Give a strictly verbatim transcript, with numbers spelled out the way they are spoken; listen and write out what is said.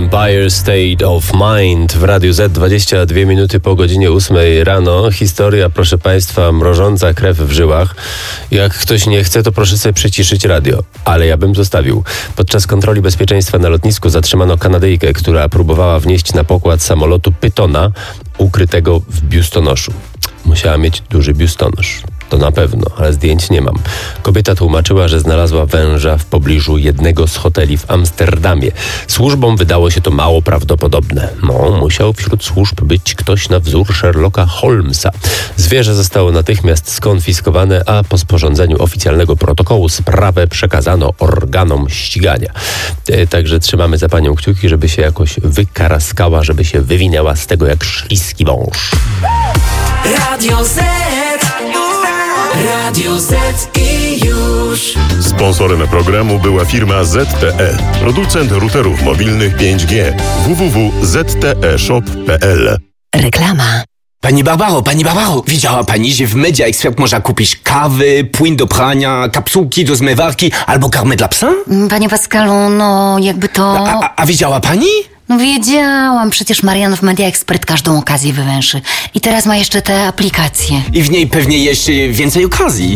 Empire State of Mind w Radiu Z, dwadzieścia dwie minuty po godzinie ósmej rano. Historia, proszę Państwa, mrożąca krew w żyłach. Jak ktoś nie chce, to proszę sobie przyciszyć radio, ale ja bym zostawił. Podczas kontroli bezpieczeństwa na lotnisku zatrzymano Kanadyjkę, która próbowała wnieść na pokład samolotu pytona ukrytego w biustonoszu. Musiała mieć duży biustonosz. To na pewno, ale zdjęć nie mam. Kobieta tłumaczyła, że znalazła węża w pobliżu jednego z hoteli w Amsterdamie. Służbom wydało się to mało prawdopodobne. No, musiał wśród służb być ktoś na wzór Sherlocka Holmesa. Zwierzę zostało natychmiast skonfiskowane, a po sporządzeniu oficjalnego protokołu sprawę przekazano organom ścigania. E, także trzymamy za panią kciuki, żeby się jakoś wykaraskała, żeby się wywinęła z tego jak śliski wąż. Radio Z. Radio Z i już. Sponsorem programu była firma Z T E, producent routerów mobilnych pięć G. w w w kropka z t e shop kropka p l. Reklama. Pani Barbaro, pani Barbaro, widziała pani, że w Media Expert można kupić kawy, płyn do prania, kapsułki do zmywarki albo karmę dla psa? Panie Pascalu, no jakby to... A, a, a widziała pani? No wiedziałam, przecież Marian w Media Expert każdą okazję wywęszy. I teraz ma jeszcze te aplikacje. I w niej pewnie jeszcze więcej okazji.